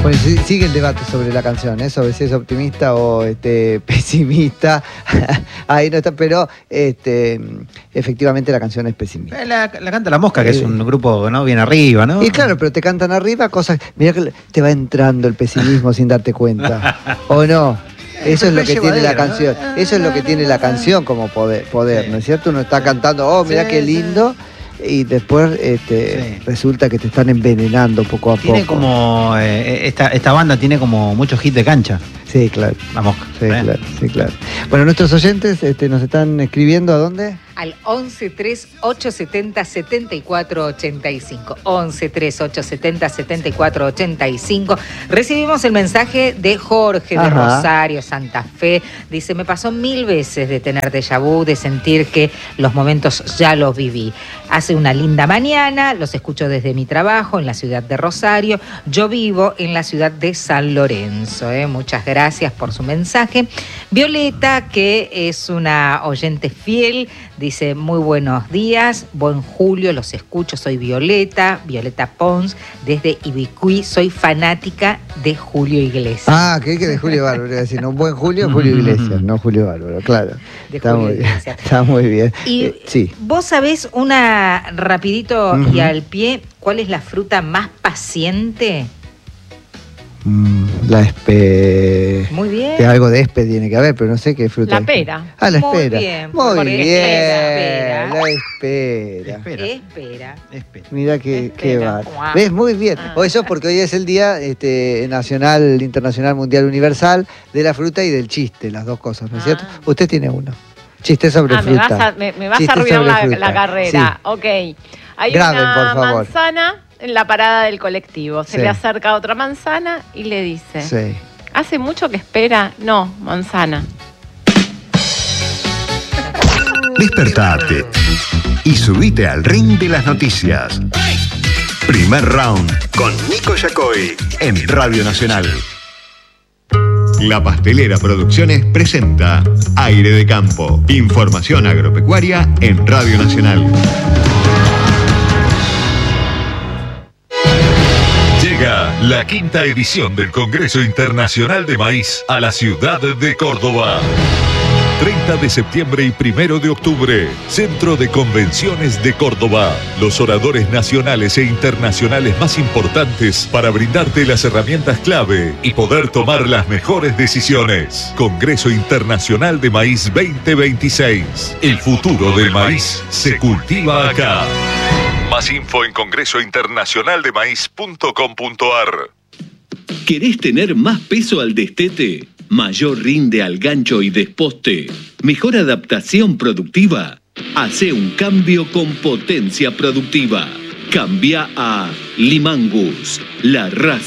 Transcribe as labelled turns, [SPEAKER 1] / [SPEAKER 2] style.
[SPEAKER 1] Bueno, sigue el debate sobre la canción, sobre si es optimista o pesimista. Ahí no está, pero efectivamente la canción es pesimista.
[SPEAKER 2] La canta La Mosca, que es un grupo, ¿no?, bien arriba, ¿no?
[SPEAKER 1] Y claro, pero te cantan arriba cosas. Mirá que te va entrando el pesimismo sin darte cuenta. ¿O no? Eso es lo que tiene la canción. Eso es lo que tiene la canción como poder, ¿no es cierto? Uno está cantando, mirá qué lindo. Y después resulta que te están envenenando poco a poco.
[SPEAKER 2] Tiene como esta banda tiene como muchos hits de cancha.
[SPEAKER 1] Sí, claro.
[SPEAKER 2] La Mosca.
[SPEAKER 1] Sí, claro. Bueno, nuestros oyentes nos están escribiendo ¿a dónde?
[SPEAKER 3] Al 1138707485. 1138707485. Recibimos el mensaje de Jorge de Rosario, Santa Fe. Dice, me pasó 1000 veces de tener déjà vu, de sentir que los momentos ya los viví. Hace una linda mañana, los escucho desde mi trabajo en la ciudad de Rosario. Yo vivo en la ciudad de San Lorenzo. Muchas gracias por su mensaje. Violeta, que es una oyente fiel, dice, muy buenos días, buen Julio, los escucho, soy Violeta Pons, desde Ibicuí, soy fanática de Julio Iglesias.
[SPEAKER 1] Creí que de Julio Bárbaro, iba a decir, no, buen Julio Iglesias, no Julio Bárbaro, claro. Está muy bien.
[SPEAKER 3] Y
[SPEAKER 1] sí.
[SPEAKER 3] ¿Vos sabés rapidito y al pie, cuál es la fruta más paciente?
[SPEAKER 1] La espera.
[SPEAKER 3] Muy bien.
[SPEAKER 1] Algo de espe tiene que haber, pero no sé qué fruta.
[SPEAKER 4] La pera.
[SPEAKER 1] La espera.
[SPEAKER 3] Muy bien.
[SPEAKER 1] La espera. Mira que va.
[SPEAKER 3] Wow.
[SPEAKER 1] ¿Ves? Muy bien. Eso porque hoy es el Día Nacional, Internacional, Mundial, Universal de la fruta y del chiste, las dos cosas, ¿no es cierto? Usted tiene uno. Chiste sobre fruta.
[SPEAKER 4] Me vas a arruinar la carrera. Sí. Ok. Hay una manzana en la parada del colectivo. Se le acerca otra manzana y le dice, ¿hace mucho que espera? No, manzana.
[SPEAKER 5] Despertate y subite al ring de las noticias. Primer round con Nico Yacoy en Radio Nacional. La Pastelera Producciones presenta Aire de Campo. Información agropecuaria en Radio Nacional. Llega la 5ª edición del Congreso Internacional de Maíz a la ciudad de Córdoba. 30 de septiembre y 1 de octubre, Centro de Convenciones de Córdoba. Los oradores nacionales e internacionales más importantes para brindarte las herramientas clave y poder tomar las mejores decisiones. Congreso Internacional de Maíz 2026. El futuro del maíz se cultiva acá. Más info en congresointernacionaldemaíz.com.ar.
[SPEAKER 6] ¿Querés tener más peso al destete? ¿Mayor rinde al gancho y desposte? ¿Mejor adaptación productiva? Hacé un cambio con potencia productiva. Cambia a Limangus, la raza